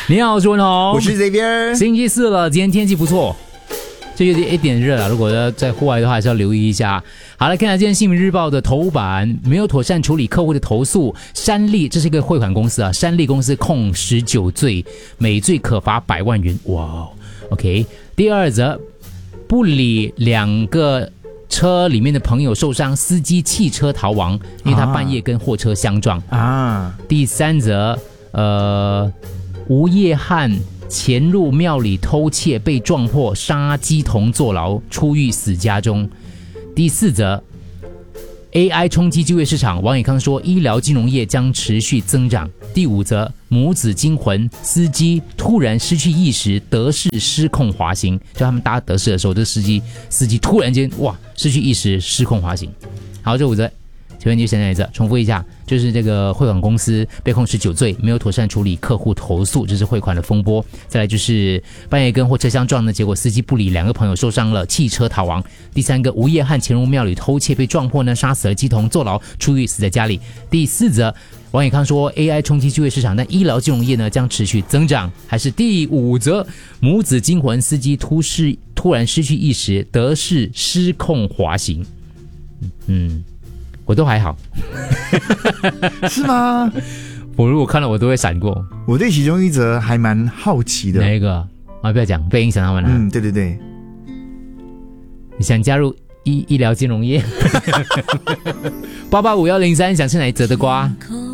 你好，我是文宏， 我是 Xavier。 星期四了，今天天气不错，就有一点热了。如果要在户外的话，还是要留意一下。好，来看一下今天《新民日报》的头版，没有妥善处理客户的投诉，山立，这是一个汇款公司啊，山立公司控19罪，每罪可罚100万元。哇 ，OK。第二则，不理2个车里面的朋友受伤，司机弃车逃亡，因为他半夜跟货车相撞啊。第三则，无业汉潜入庙里偷窃被撞破，杀鸡童坐牢，出狱死家中。第四则 AI 冲击就业市场，王以康说医疗金融业将持续增长。第五则母子惊魂，司机突然失去意识，德士失控滑行，就他们搭德士的时候，这司机突然间失去意识失控滑行。好，这五则前面就先来着，重复一下，就是这个汇款公司被控19罪，没有妥善处理客户投诉，这是汇款的风波。再来就是半夜跟货车相撞呢，结果司机不理，2个朋友受伤了，弃车逃亡。第三个，无业汉潜入庙里偷窃被撞破呢，杀死了鸡童，坐牢，出狱死在家里。第四则，王以康说 AI 冲击就业市场，但医疗金融业呢将持续增长。还是第五则，母子惊魂，司机突然失去意识，德士失控滑行。我都还好。 是吗？ 我如果看了我都会闪过。 我对其中一则还蛮好奇的。 哪一个？不要讲，不要影响他们了。 对对对。 你想加入医疗金融业？8851038想吃哪一则的瓜？